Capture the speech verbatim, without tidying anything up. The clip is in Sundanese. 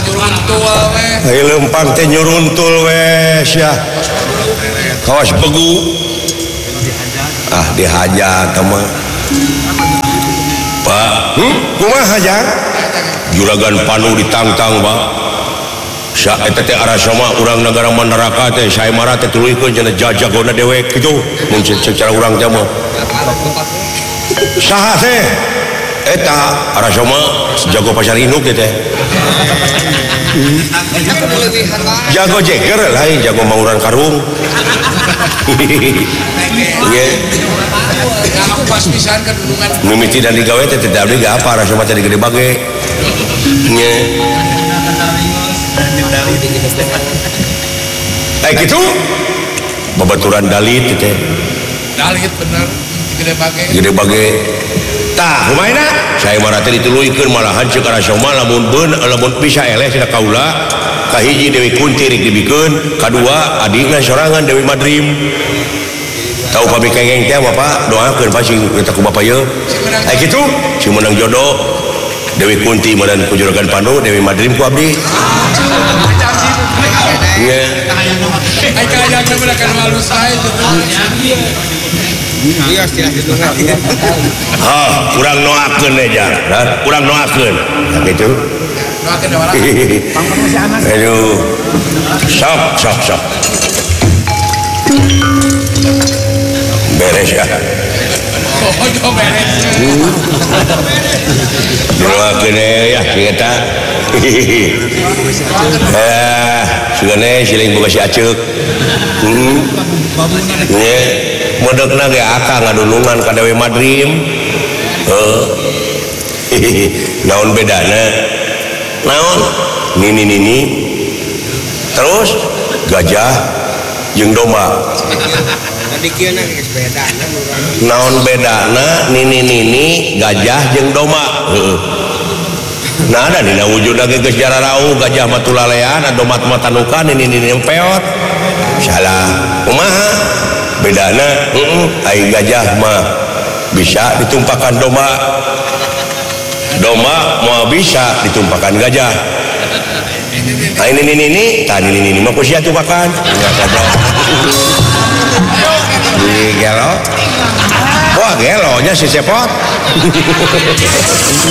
lempang teh nyuruntul wes ya kawas begu ah dihajar teman Pak hmm? kumaha hajar juragan Panu ditangtang Pak sak eta teh arah sama urang negara Mandaraka teh saya marah teh tuluykeun cenah jajagona dewek kitu mun secara urang teh mah saha teh eta arah sama jago pasar induk teh jago jeger lain jago mauran karung iya mimiti dan digawe teh tidak ada apa arah sama teh gede bage iya eh gitu babaturan dalit teh dalit bener gede bage gede bage tah kumaha saya marah teh dituluykeun malahan ceuk arah sama lamun beun lamun bisa eleh cenah kaula kahiji Dewi Kunti rek dibikeun kadua adina sorangan Dewi Madrim tahu pami kengeng teh Bapak doakeun pasti kita ku Bapak ye aya kitu si menang jodoh Dewi Kunti medan ku juragan Panu Dewi Madrim ku abdi iya ai kaya kebelah kan malu saya iya ha kurang noakeun aja kurang noakeun gitu aduh sok sok sok beres ya oh beres doakeun ya kita eh sugane siling boga si aceuk heeh nya modokna ge akang ngadulungan ka Dewi Madrim heuh naon bedana naon nini nini terus gajah jeung domba naon bedana nini nini gajah jeung domba heeh nah ada dina wujudna ge geus jararau gajah mah tulalean domba mah tanukan nini nini peot salah kumaha bedana heeh ai gajah mah bisa ditumpahkan domba domba mau bisa ditumpahkan gajah nah ini ini ini tadi ini ini mah kusia tumpakan ini gelo wah gelonya si sepot